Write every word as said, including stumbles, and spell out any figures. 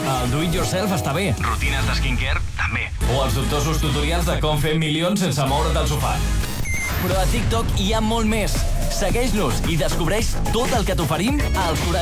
El do-it-yourself està bé. Rutines de skincare, també. O els dubtosos tutorials de com fer milions sense moure't del sofà. Però a TikTok hi ha molt més. Segueix-nos i descobreix tot el que t'oferim al quaranta